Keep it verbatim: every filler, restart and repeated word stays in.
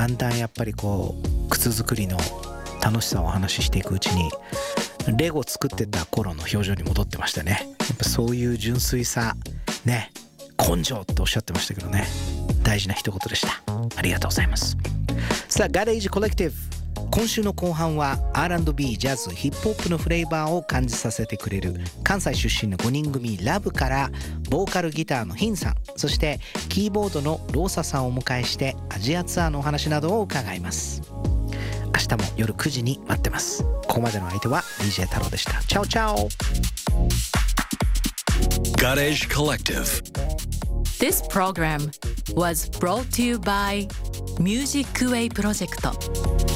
だんだんやっぱりこう靴作りの楽しさをお話ししていくうちにレゴ作ってた頃の表情に戻ってましたね。やっぱそういう純粋さね、根性っておっしゃってましたけどね、大事な一言でした。ありがとうございます。さあ、ガレージコレクティブ、今週の後半は アールアンドビー、ジャズ、ヒップホップのフレーバーを感じさせてくれる関西出身のごにん組ラブからボーカルギターのヒンさん、そしてキーボードのローサさんをお迎えしてアジアツアーのお話などを伺います。明日も夜くじに待ってます。ここまでの相手は ディージェー 太郎でした。チャオチャオ。 Garage Collective. This program was brought to you by Music Way Project.